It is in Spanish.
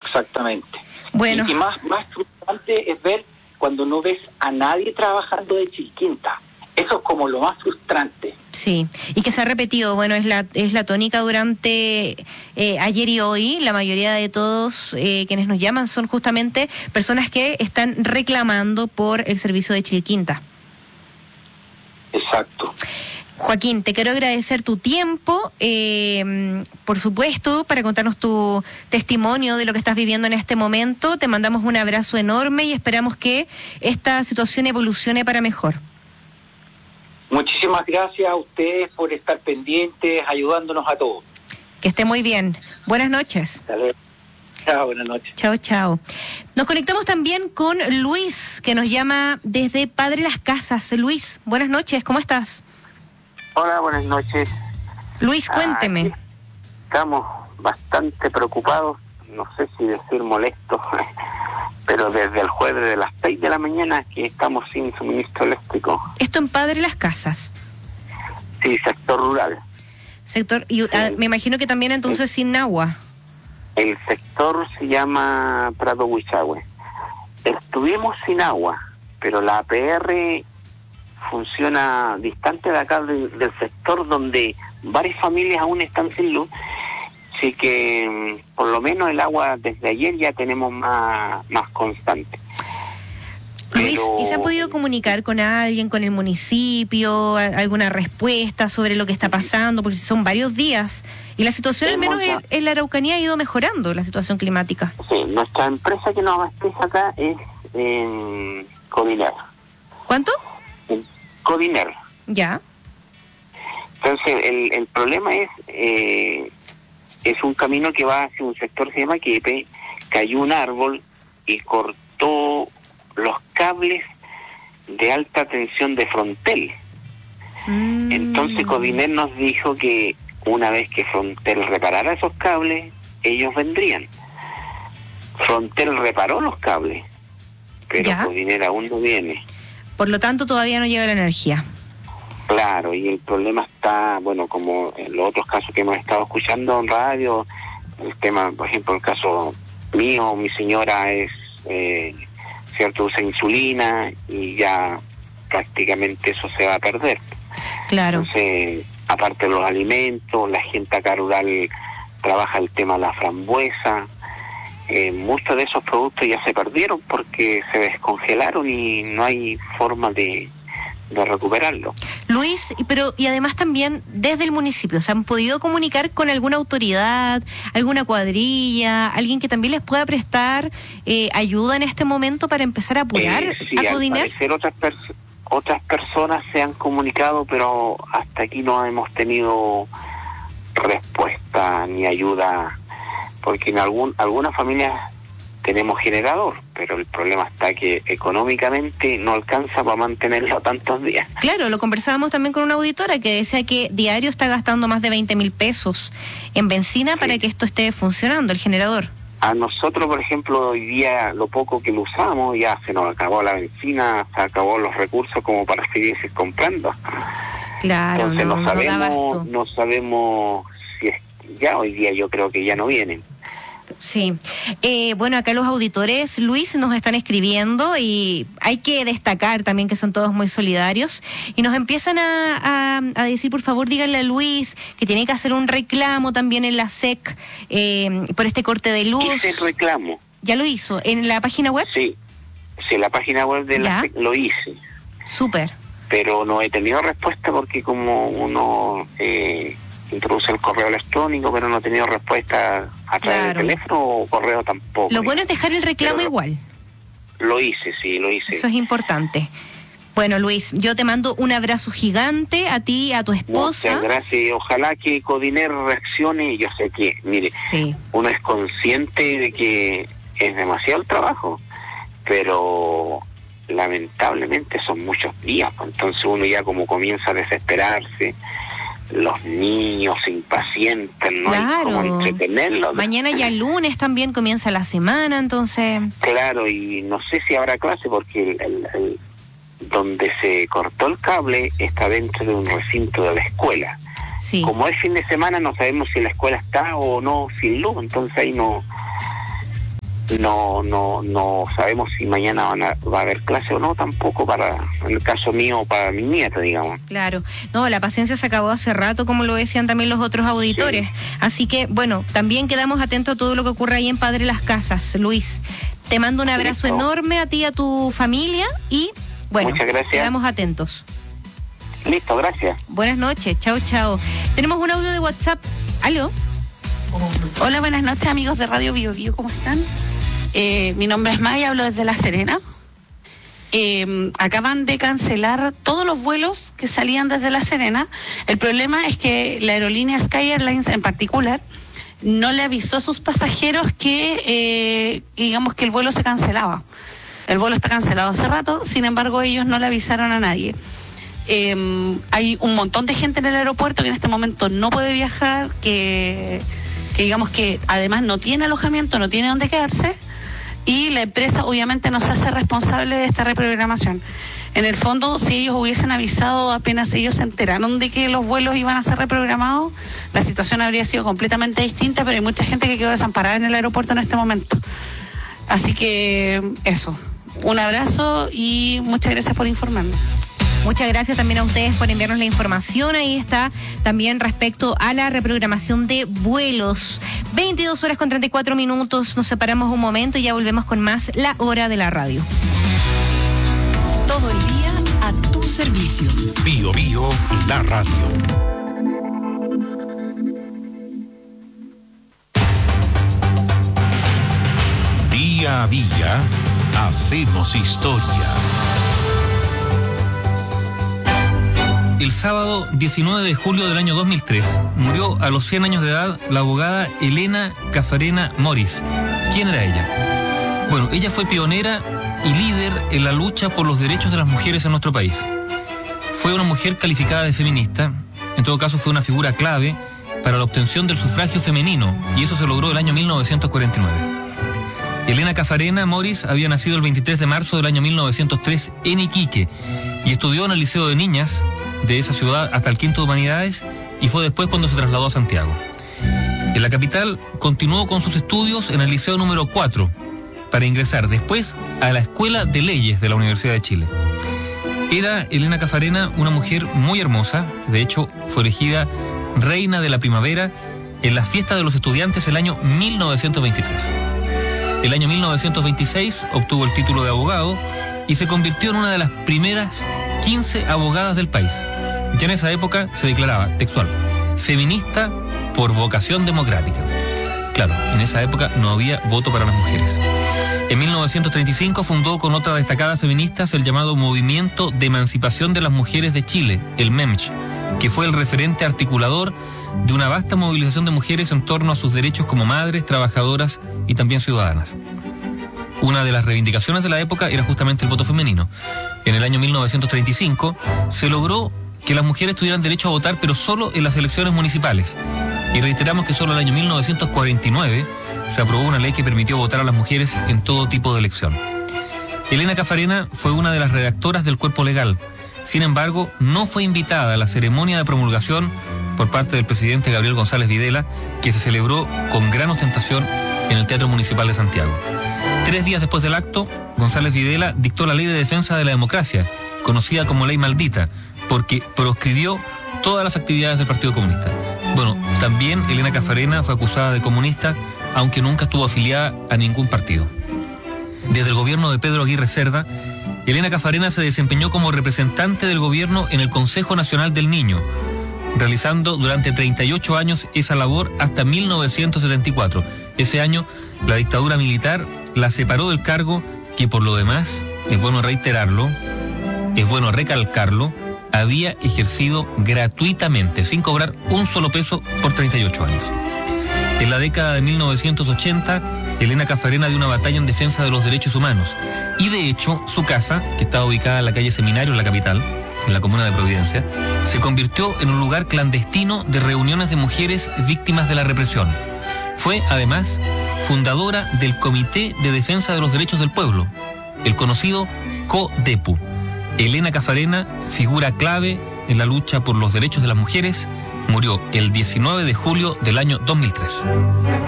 Exactamente. Bueno. Y más frustrante es ver cuando no ves a nadie trabajando de Chilquinta. Eso es como lo más frustrante. Sí, y que se ha repetido, bueno, es la tónica durante ayer y hoy. La mayoría de todos quienes nos llaman son justamente personas que están reclamando por el servicio de Chilquinta. Exacto. Joaquín, te quiero agradecer tu tiempo, por supuesto, para contarnos tu testimonio de lo que estás viviendo en este momento. Te mandamos un abrazo enorme y esperamos que esta situación evolucione para mejor. Muchísimas gracias a ustedes por estar pendientes, ayudándonos a todos. Que esté muy bien. Buenas noches. Dale. Chao, buenas noches. Chao, chao. Nos conectamos también con Luis, que nos llama desde Padre Las Casas. Luis, buenas noches, ¿cómo estás? Hola, buenas noches. Luis, cuénteme. Estamos bastante preocupados, no sé si decir molestos, pero desde el jueves de las 6 de la mañana que estamos sin suministro eléctrico. Esto en Padre Las Casas. Sí, sector rural. Y me imagino que también entonces sin agua. El sector se llama Prado Huichahue. Estuvimos sin agua, pero la APR funciona distante de acá del sector donde varias familias aún están sin luz, así que por lo menos el agua desde ayer ya tenemos más constante. Luis, ¿y se ha podido comunicar con alguien, con el municipio, alguna respuesta sobre lo que está pasando? Porque son varios días y la situación, al menos en la Araucanía, ha ido mejorando, la situación climática. Sí, nuestra empresa que nos abastece acá es Codiner. ¿Cuánto? Codiner. Ya. Entonces, el problema es un camino que va hacia un sector que se llama Quepe, cayó un árbol y cortó los cables de alta tensión de Frontel. Entonces Codiner nos dijo que una vez que Frontel reparara esos cables, ellos vendrían. Frontel reparó los cables, pero Codiner aún no viene. Por lo tanto, todavía no llega la energía. Claro, y el problema está, bueno, como en los otros casos que hemos estado escuchando en radio, el tema, por ejemplo, el caso mío, mi señora es, cierto, usa insulina y ya prácticamente eso se va a perder. Claro. Entonces, aparte de los alimentos, la gente acá rural trabaja el tema de la frambuesa. Muchos de esos productos ya se perdieron porque se descongelaron y no hay forma de recuperarlo. Luis, y además también desde el municipio, ¿se han podido comunicar con alguna autoridad, alguna cuadrilla, alguien que también les pueda prestar ayuda en este momento para empezar a apurar a Codiner? Al parecer otras personas se han comunicado, pero hasta aquí no hemos tenido respuesta ni ayuda, porque en algunas familias tenemos generador, pero el problema está que económicamente no alcanza para mantenerlo tantos días. Claro, lo conversábamos también con una auditora que decía que diario está gastando más de 20,000 pesos en benzina para que esto esté funcionando, el generador. A nosotros, por ejemplo, hoy día lo poco que lo usamos, ya se nos acabó la benzina, se acabó los recursos como para seguir comprando. Claro, entonces no sabemos si es, ya hoy día yo creo que ya no vienen. Sí. Bueno, acá los auditores, Luis, nos están escribiendo y hay que destacar también que son todos muy solidarios y nos empiezan a decir, por favor, díganle a Luis que tiene que hacer un reclamo también en la SEC por este corte de luz. Hice el reclamo. ¿Ya lo hizo? ¿En la página web? Sí, en la página web de la SEC lo hice. Súper. Pero no he tenido respuesta porque como uno introduce el correo electrónico, pero no he tenido respuesta a través del teléfono o correo tampoco. Lo bueno es dejar el reclamo igual. Lo hice. Eso es importante. Bueno, Luis, yo te mando un abrazo gigante a ti, a tu esposa. Muchas gracias. Ojalá que Codiner reaccione. Yo sé que, mire, uno es consciente de que es demasiado el trabajo, pero lamentablemente son muchos días. Entonces uno ya como comienza a desesperarse. Los niños se impacientan, no hay cómo entretenerlos. Mañana ya el lunes también comienza la semana, entonces... Claro, y no sé si habrá clase porque el donde se cortó el cable está dentro de un recinto de la escuela. Sí. Como es fin de semana no sabemos si la escuela está o no sin luz, entonces ahí no no sabemos si mañana va a haber clase o no, tampoco en el caso mío, para mi nieta, digamos. Claro, no, la paciencia se acabó hace rato, como lo decían también los otros auditores. Sí. Así que, bueno, también quedamos atentos a todo lo que ocurre ahí en Padre Las Casas. Luis, te mando un abrazo enorme a ti y a tu familia y, bueno, muchas gracias. Quedamos atentos. Listo, gracias. Buenas noches, chao. Tenemos un audio de WhatsApp. ¿Aló? Hola, buenas noches, amigos de Radio Bio Bio, ¿cómo están? Mi nombre es Maya, hablo desde La Serena. Acaban de cancelar todos los vuelos que salían desde La Serena. El problema es que la aerolínea Sky Airlines en particular no le avisó a sus pasajeros que, digamos, que el vuelo se cancelaba. El vuelo está cancelado hace rato, sin embargo ellos no le avisaron a nadie. Hay un montón de gente en el aeropuerto que en este momento no puede viajar, que digamos que además no tiene alojamiento, no tiene dónde quedarse. Y la empresa obviamente no se hace responsable de esta reprogramación. En el fondo, si ellos hubiesen avisado apenas ellos se enteraron de que los vuelos iban a ser reprogramados, la situación habría sido completamente distinta, pero hay mucha gente que quedó desamparada en el aeropuerto en este momento. Así que eso, un abrazo y muchas gracias por informarme. Muchas gracias también a ustedes por enviarnos la información. Ahí está también respecto a la reprogramación de vuelos. 22:34. Nos separamos un momento y ya volvemos con más La Hora de la Radio. Todo el día a tu servicio. Bio Bio, la radio. Día a día, hacemos historia. El sábado 19 de julio del año 2003 murió a los 100 años de edad la abogada Elena Cafarena Morris. ¿Quién era ella? Bueno, ella fue pionera y líder en la lucha por los derechos de las mujeres en nuestro país. Fue una mujer calificada de feminista, en todo caso fue una figura clave para la obtención del sufragio femenino, y eso se logró el año 1949. Elena Cafarena Morris había nacido el 23 de marzo del año 1903 en Iquique y estudió en el Liceo de Niñas de esa ciudad hasta el quinto de Humanidades, y fue después cuando se trasladó a Santiago. En la capital continuó con sus estudios en el Liceo número 4 para ingresar después a la Escuela de Leyes de la Universidad de Chile. Era Elena Cafarena una mujer muy hermosa, de hecho fue elegida reina de la primavera en las fiestas de los estudiantes el año 1923. El año 1926 obtuvo el título de abogado y se convirtió en una de las primeras 15 abogadas del país. Ya en esa época se declaraba, textual, feminista por vocación democrática. Claro, en esa época no había voto para las mujeres. En 1935 fundó con otras destacadas feministas el llamado Movimiento de Emancipación de las Mujeres de Chile, el MEMCH, que fue el referente articulador de una vasta movilización de mujeres en torno a sus derechos como madres, trabajadoras y también ciudadanas. Una de las reivindicaciones de la época era justamente el voto femenino. En el año 1935 se logró que las mujeres tuvieran derecho a votar, pero solo en las elecciones municipales. Y reiteramos que solo en el año 1949 se aprobó una ley que permitió votar a las mujeres en todo tipo de elección. Elena Cafarena fue una de las redactoras del cuerpo legal. Sin embargo, no fue invitada a la ceremonia de promulgación por parte del presidente Gabriel González Videla, que se celebró con gran ostentación en el Teatro Municipal de Santiago. 3 días después del acto, González Videla dictó la Ley de Defensa de la Democracia, conocida como Ley Maldita, porque proscribió todas las actividades del Partido Comunista. Bueno, también Elena Cafarena fue acusada de comunista, aunque nunca estuvo afiliada a ningún partido. Desde el gobierno de Pedro Aguirre Cerda, Elena Cafarena se desempeñó como representante del gobierno en el Consejo Nacional del Niño, realizando durante 38 años esa labor hasta 1974. Ese año, la dictadura militar la separó del cargo que, por lo demás, es bueno reiterarlo, es bueno recalcarlo, había ejercido gratuitamente, sin cobrar un solo peso por 38 años. En la década de 1980, Elena Cafarena dio una batalla en defensa de los derechos humanos. Y de hecho, su casa, que estaba ubicada en la calle Seminario, en la capital, en la comuna de Providencia, se convirtió en un lugar clandestino de reuniones de mujeres víctimas de la represión. Fue, además, fundadora del Comité de Defensa de los Derechos del Pueblo, el conocido CODEPU. Elena Cafarena, figura clave en la lucha por los derechos de las mujeres, murió el 19 de julio del año 2003.